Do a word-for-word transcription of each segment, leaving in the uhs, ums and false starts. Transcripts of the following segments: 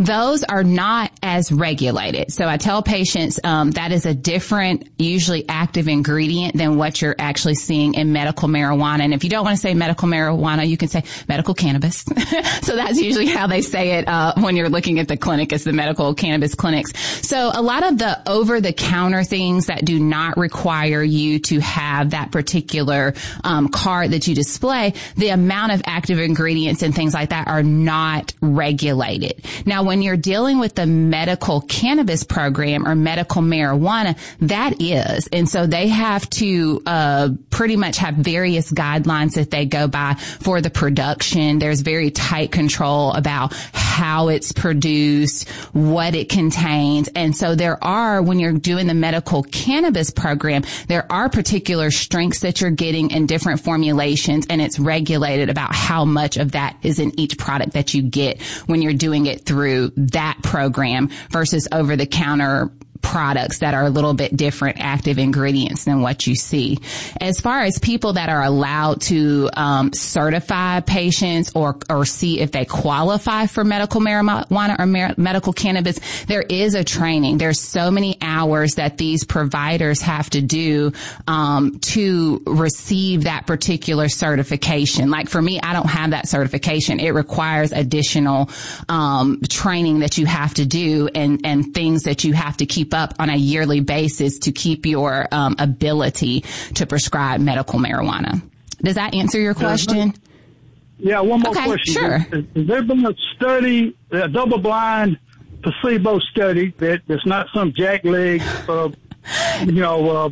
Those are not as regulated. So I tell patients um, that is a different, usually active ingredient than what you're actually seeing in medical marijuana. And if you don't want to say medical marijuana, you can say medical cannabis. So that's usually how they say it uh, when you're looking at the clinic. It's the medical cannabis clinics. So a lot of the over-the-counter things that do not require you to have that particular um, card that you display, the amount of active ingredients and things like that are not regulated. Now, when you're dealing with the medical cannabis program or medical marijuana, that is. And so they have to uh pretty much have various guidelines that they go by for the production. There's very tight control about how it's produced, what it contains. And so there are, when you're doing the medical cannabis program, there are particular strengths that you're getting in different formulations, and it's regulated about how much of that is in each product that you get when you're doing it through that program versus over-the-counter products that are a little bit different active ingredients than what you see. As far as people that are allowed to um, certify patients or or see if they qualify for medical marijuana or mar- medical cannabis, there is a training. There's so many hours that these providers have to do um, to receive that particular certification. Like for me, I don't have that certification. It requires additional um, training that you have to do and and things that you have to keep up on a yearly basis to keep your um, ability to prescribe medical marijuana. Does that answer your question? Yeah, one more okay, question. Sure. Has, has there been a study, a double-blind placebo study that that's not some jackleg, uh, you know, uh,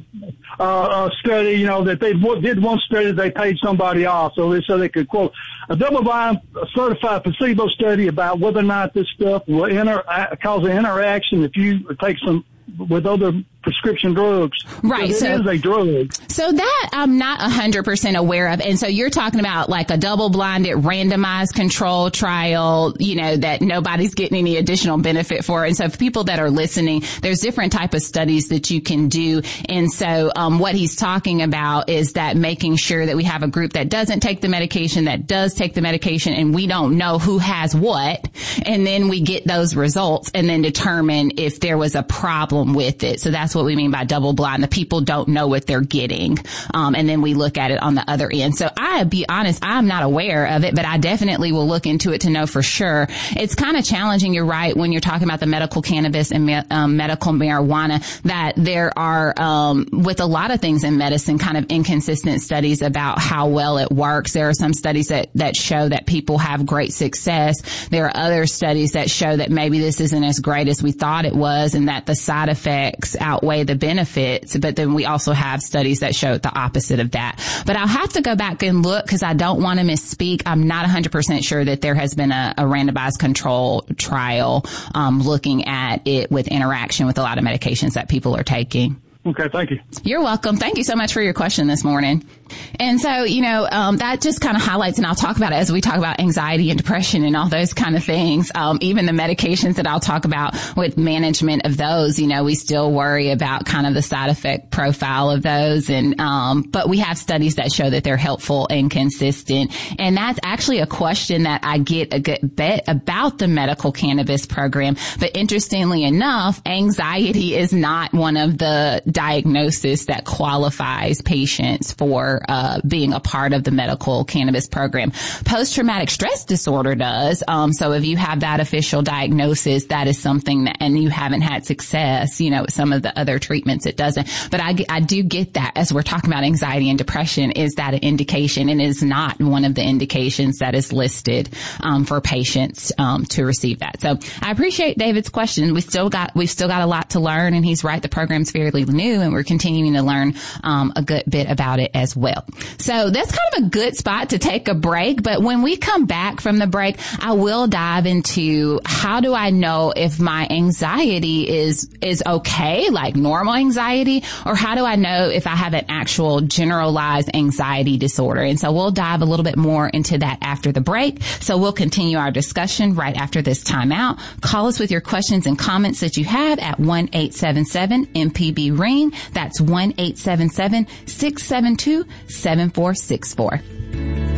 uh, uh, study, you know, that they did one study, they paid somebody off so they, so they could quote a double-blind certified placebo study about whether or not this stuff will inter- cause an interaction if you take some with other prescription drugs. Right. So it is a drug. So that I'm not one hundred percent aware of. And so you're talking about like a double-blinded randomized control trial, you know, that nobody's getting any additional benefit for. And so for people that are listening, there's different type of studies that you can do. And so um what he's talking about is that making sure that we have a group that doesn't take the medication, that does take the medication, and we don't know who has what. And then we get those results and then determine if there was a problem with it. So that's what we mean by double blind. The people don't know what they're getting. Um, and then we look at it on the other end. So I, be honest, I'm not aware of it, but I definitely will look into it to know for sure. It's kind of challenging. You're right. When you're talking about the medical cannabis and me- um, medical marijuana, that there are, um, with a lot of things in medicine, kind of inconsistent studies about how well it works. There are some studies that, that show that people have great success. There are other studies that show that maybe this isn't as great as we thought it was and that the side effects outweigh the benefits. But then we also have studies that show the opposite of that. But I'll have to go back and look because I don't want to misspeak. I'm not one hundred percent sure that there has been a, a randomized control trial um, looking at it with interaction with a lot of medications that people are taking. Okay, thank you. You're welcome. Thank you so much for your question this morning. And so, you know, um, that just kind of highlights, and I'll talk about it as we talk about anxiety and depression and all those kind of things. Um, even the medications that I'll talk about with management of those, you know, we still worry about kind of the side effect profile of those. And, um, but we have studies that show that they're helpful and consistent. And that's actually a question that I get a good bit about the medical cannabis program. But interestingly enough, anxiety is not one of the diagnosis that qualifies patients for uh being a part of the medical cannabis program. Post-traumatic stress disorder does. Um so if you have that official diagnosis, that is something that, and you haven't had success, you know, with some of the other treatments, it doesn't. But I, I do get that as we're talking about anxiety and depression, is that an indication? And is not one of the indications that is listed um for patients um to receive that. So I appreciate David's question. We still got, we've still got a lot to learn, and he's right. The program's fairly new, and we're continuing to learn um a good bit about it as well. So that's kind of a good spot to take a break. But when we come back from the break, I will dive into how do I know if my anxiety is is okay, like normal anxiety, or how do I know if I have an actual generalized anxiety disorder? And so we'll dive a little bit more into that after the break. So we'll continue our discussion right after this timeout. Call us with your questions and comments that you have at one eight seven seven M P B ring. That's one eight seven seven six seven two seven four six four.